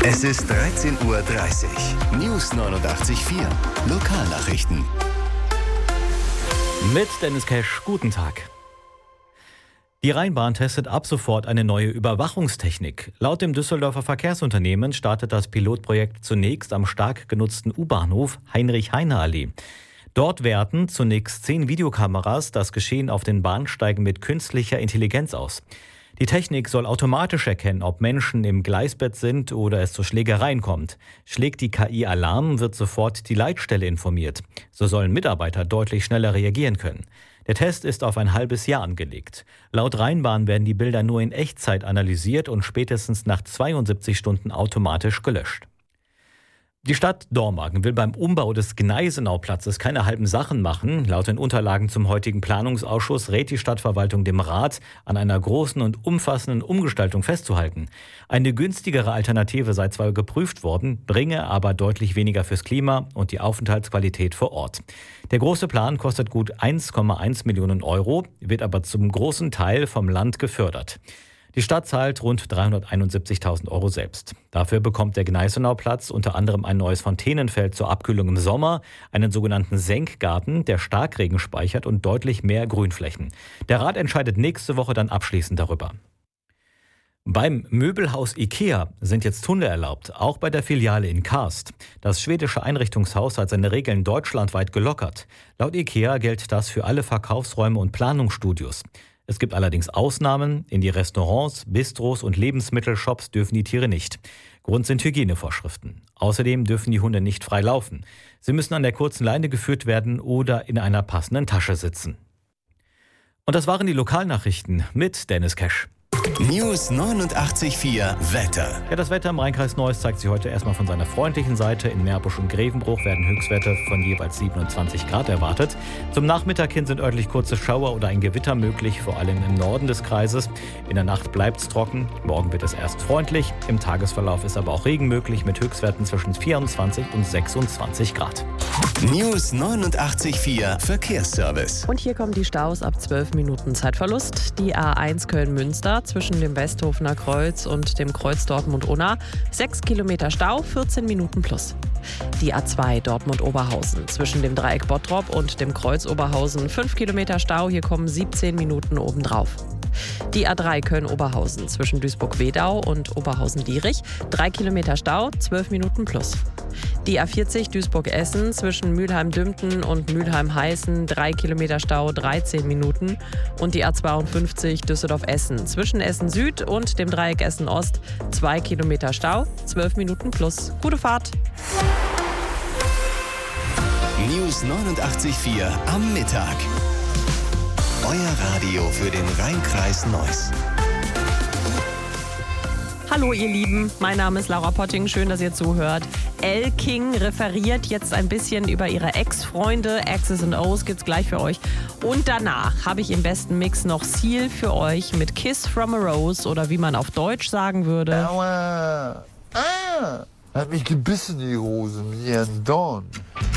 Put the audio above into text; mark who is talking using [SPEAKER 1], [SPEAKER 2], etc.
[SPEAKER 1] Es ist 13:30 Uhr. News 89.4. Lokalnachrichten.
[SPEAKER 2] Mit Dennis Cash, guten Tag. Die Rheinbahn testet ab sofort eine neue Überwachungstechnik. Laut dem Düsseldorfer Verkehrsunternehmen startet das Pilotprojekt zunächst am stark genutzten U-Bahnhof Heinrich-Heine-Allee. Dort werten zunächst 10 Videokameras das Geschehen auf den Bahnsteigen mit künstlicher Intelligenz aus. Die Technik soll automatisch erkennen, ob Menschen im Gleisbett sind oder es zu Schlägereien kommt. Schlägt die KI Alarm, wird sofort die Leitstelle informiert. So sollen Mitarbeiter deutlich schneller reagieren können. Der Test ist auf ein halbes Jahr angelegt. Laut Rheinbahn werden die Bilder nur in Echtzeit analysiert und spätestens nach 72 Stunden automatisch gelöscht. Die Stadt Dormagen will beim Umbau des Gneisenau-Platzes keine halben Sachen machen. Laut den Unterlagen zum heutigen Planungsausschuss rät die Stadtverwaltung dem Rat, an einer großen und umfassenden Umgestaltung festzuhalten. Eine günstigere Alternative sei zwar geprüft worden, bringe aber deutlich weniger fürs Klima und die Aufenthaltsqualität vor Ort. Der große Plan kostet gut 1,1 Millionen Euro, wird aber zum großen Teil vom Land gefördert. Die Stadt zahlt rund 371.000 Euro selbst. Dafür bekommt der Gneisenau-Platz unter anderem ein neues Fontänenfeld zur Abkühlung im Sommer, einen sogenannten Senkgarten, der Starkregen speichert und deutlich mehr Grünflächen. Der Rat entscheidet nächste Woche dann abschließend darüber. Beim Möbelhaus IKEA sind jetzt Hunde erlaubt, auch bei der Filiale in Karst. Das schwedische Einrichtungshaus hat seine Regeln deutschlandweit gelockert. Laut IKEA gilt das für alle Verkaufsräume und Planungsstudios. Es gibt allerdings Ausnahmen. In die Restaurants, Bistros und Lebensmittelshops dürfen die Tiere nicht. Grund sind Hygienevorschriften. Außerdem dürfen die Hunde nicht frei laufen. Sie müssen an der kurzen Leine geführt werden oder in einer passenden Tasche sitzen. Und das waren die Lokalnachrichten mit Dennis Cash.
[SPEAKER 1] News 89.4 Wetter.
[SPEAKER 2] Ja, das Wetter im Rheinkreis Neuss zeigt sich heute erstmal von seiner freundlichen Seite. In Meerbusch und Grevenbruch werden Höchstwerte von jeweils 27 Grad erwartet. Zum Nachmittag hin sind örtlich kurze Schauer oder ein Gewitter möglich, vor allem im Norden des Kreises. In der Nacht bleibt es trocken. Morgen wird es erst freundlich. Im Tagesverlauf ist aber auch Regen möglich mit Höchstwerten zwischen 24 und 26 Grad.
[SPEAKER 1] News 89.4 Verkehrsservice.
[SPEAKER 3] Und hier kommen die Staus ab 12 Minuten Zeitverlust. Die A1 Köln-Münster zwischen dem Westhofener Kreuz und dem Kreuz Dortmund-Unna. 6 Kilometer Stau, 14 Minuten plus. Die A2 Dortmund-Oberhausen zwischen dem Dreieck Bottrop und dem Kreuz Oberhausen. 5 Kilometer Stau, hier kommen 17 Minuten obendrauf. Die A3 Köln-Oberhausen zwischen Duisburg-Wedau und Oberhausen-Dierich. 3 Kilometer Stau, 12 Minuten plus. Die A40 Duisburg-Essen zwischen Mülheim-Dümpten und Mülheim-Heißen. 3 Kilometer Stau, 13 Minuten. Und die A52 Düsseldorf-Essen zwischen Essen-Süd und dem Dreieck Essen-Ost. 2 Kilometer Stau, 12 Minuten plus. Gute Fahrt!
[SPEAKER 1] News 89.4 am Mittag. Euer Radio für den Rheinkreis Neuss.
[SPEAKER 3] Hallo ihr Lieben, mein Name ist Laura Potting, schön, dass ihr zuhört. Elle King referiert jetzt ein bisschen über ihre Ex-Freunde, X's and O's gibt's gleich für euch. Und danach habe ich im besten Mix noch Seal für euch mit Kiss from a Rose oder wie man auf Deutsch sagen würde.
[SPEAKER 4] Aua! Ah! Hat mich gebissen, die Hose, mit ihren Dornen.